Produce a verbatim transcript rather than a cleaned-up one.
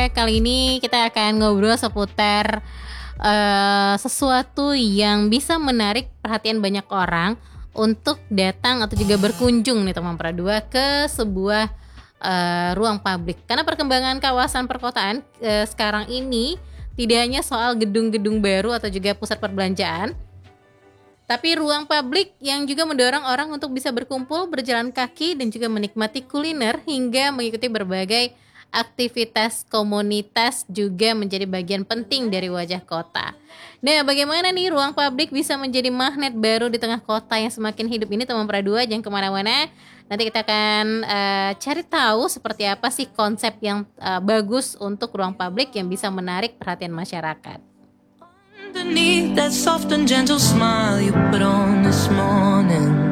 kali ini kita akan ngobrol seputar uh, sesuatu yang bisa menarik perhatian banyak orang untuk datang atau juga berkunjung nih teman Pradua ke sebuah uh, ruang publik. Karena perkembangan kawasan perkotaan uh, sekarang ini tidak hanya soal gedung-gedung baru atau juga pusat perbelanjaan, tapi ruang publik yang juga mendorong orang untuk bisa berkumpul, berjalan kaki, dan juga menikmati kuliner hingga mengikuti berbagai aktivitas komunitas juga menjadi bagian penting dari wajah kota. Nah, bagaimana nih ruang publik bisa menjadi magnet baru di tengah kota yang semakin hidup ini, teman Pradua? Jangan kemana-mana. Nanti kita akan uh, cari tahu seperti apa sih konsep yang uh, bagus untuk ruang publik yang bisa menarik perhatian masyarakat. Underneath that soft and gentle smile you put on this morning,